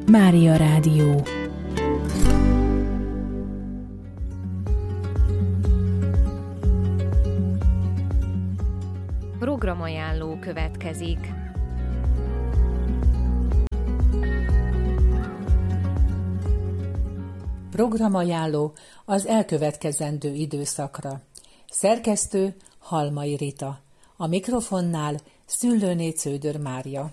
Mária Rádió. Programajánló következik. Programajánló az elkövetkezendő időszakra. Szerkesztő Halmai Rita. A mikrofonnál Szüllőné Cződör Mária.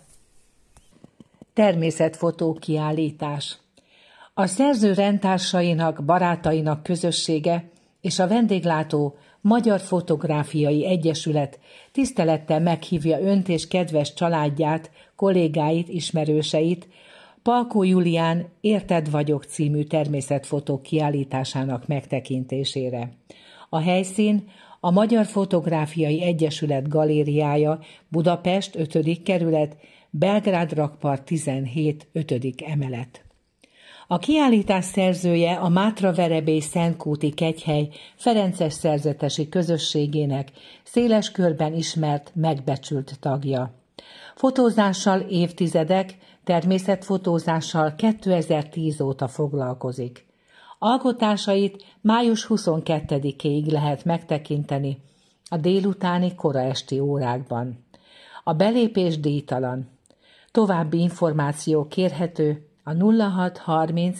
Természetfotó kiállítás. A szerző rendtársainak, barátainak közössége és a vendéglátó Magyar Fotográfiai Egyesület tisztelettel meghívja önt és kedves családját, kollégáit, ismerőseit Palkó Julián Érted vagyok című természetfotó kiállításának megtekintésére. A helyszín a Magyar Fotográfiai Egyesület galériája, Budapest 5. kerület, Belgrád rakpart 17. 5. emelet. A kiállítás szerzője a Mátra-Verebély Szentkúti Kegyhely ferences szerzetesi közösségének széles körben ismert, megbecsült tagja. Fotózással évtizedek, természetfotózással 2010 óta foglalkozik. Alkotásait május 22-ig lehet megtekinteni a délutáni kora esti órákban. A belépés díjtalan. További információ kérhető a 0630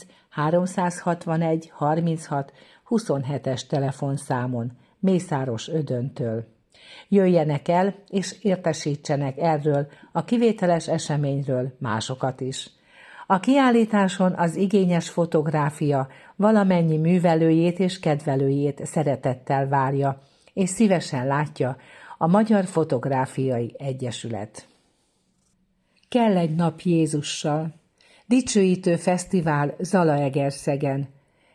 361 36 27-es telefonszámon Mészáros Ödöntől. Jöjjenek el és értesítsenek erről a kivételes eseményről másokat is. A kiállításon az igényes fotográfia valamennyi művelőjét és kedvelőjét szeretettel várja, és szívesen látja a Magyar Fotográfiai Egyesület. Kell egy nap Jézussal. Dicsőítő fesztivál Zalaegerszegen.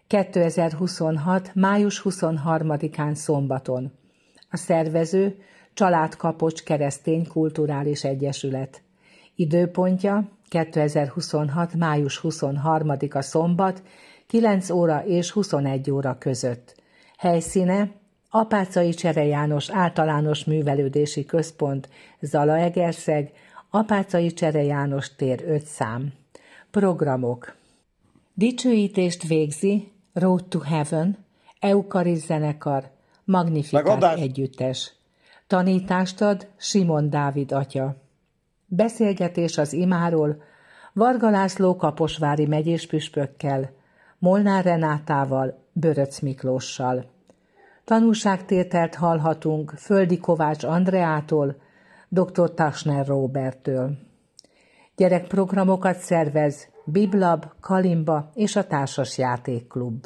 2026. május 23-án szombaton. A szervező Családkapocs Keresztény Kulturális Egyesület. Időpontja 2026. május 23-a szombat 9 óra és 21 óra között. Helyszíne Apáczai Csere János Általános Művelődési Központ, Zalaegerszeg, Apáczai Csere János tér 5 szám. Programok. Dicsőítést végzi Road to Heaven, Eukariszt zenekar, Magnifikát együttes. Tanítást ad Simon Dávid atya. Beszélgetés az imáról Varga László kaposvári megyéspüspökkel, Molnár Renátával, Böröc Miklóssal. Tanúságtételt hallhatunk Földi Kovács Andreától, dr. Tasner Róberttől. Gyerekprogramokat szervez Biblab, Kalimba és a Társas Játékklub.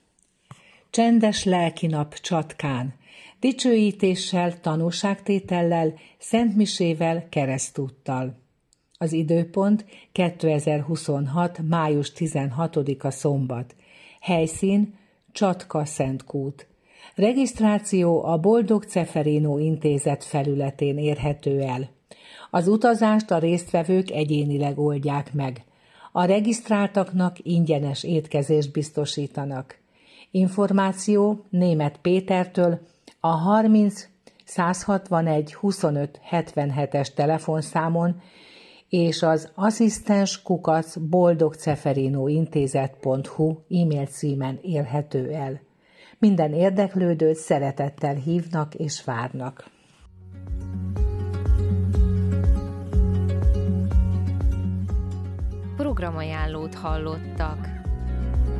Csendes lelkinap Csatkán. Dicsőítéssel, tanúságtétellel, szentmisével, keresztúttal. Az időpont 2026. május 16-a szombat. Helyszín Csatka Szentkút. Regisztráció a Boldog Ceferino Intézet felületén érhető el. Az utazást a résztvevők egyénileg oldják meg. A regisztráltaknak ingyenes étkezést biztosítanak. Információ Németh Pétertől a 30 161 25 77-es telefonszámon és az asszisztens@boldogceferinointézet.hu e-mail címen érhető el. Minden érdeklődőt szeretettel hívnak és várnak. Programajánlót hallottak.